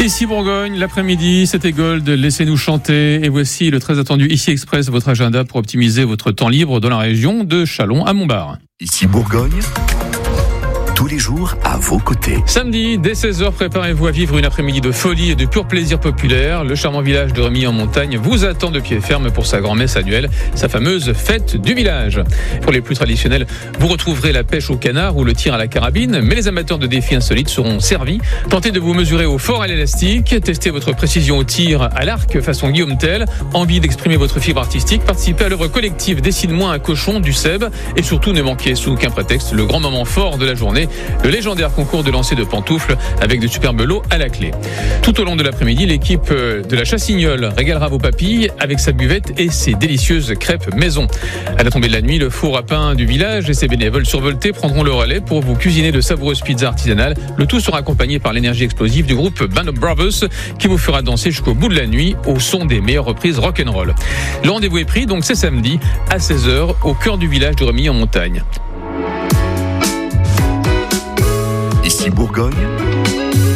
Ici Bourgogne, l'après-midi, c'était Gold, laissez-nous chanter. Et voici le très attendu Ici Express, votre agenda pour optimiser votre temps libre dans la région de Châlons à Montbard. Ici Bourgogne, tous les jours à vos côtés. Samedi, dès 16h, préparez-vous à vivre une après-midi de folie et de pur plaisir populaire. Le charmant village de Remilly-en-Montagne vous attend de pied ferme pour sa grand-messe annuelle, sa fameuse fête du village. Pour les plus traditionnels, vous retrouverez la pêche au canard ou le tir à la carabine, mais les amateurs de défis insolites seront servis. Tentez de vous mesurer au fort à l'élastique, testez votre précision au tir à l'arc façon Guillaume Tell, envie d'exprimer votre fibre artistique, participez à l'œuvre collective Dessine-moi un cochon du Seb, et surtout ne manquez sous aucun prétexte le grand moment fort de la journée, le légendaire concours de lancer de pantoufles avec de superbes lots à la clé. Tout au long de l'après-midi, l'équipe de la Chassignole régalera vos papilles avec sa buvette et ses délicieuses crêpes maison. À la tombée de la nuit, le four à pain du village et ses bénévoles survoltés prendront le relais pour vous cuisiner de savoureuses pizzas artisanales. Le tout sera accompagné par l'énergie explosive du groupe Band of Brothers qui vous fera danser jusqu'au bout de la nuit au son des meilleures reprises rock'n'roll. Le rendez-vous est pris, donc c'est samedi à 16h au cœur du village de Remilly-en-Montagne. Ici Bourgogne,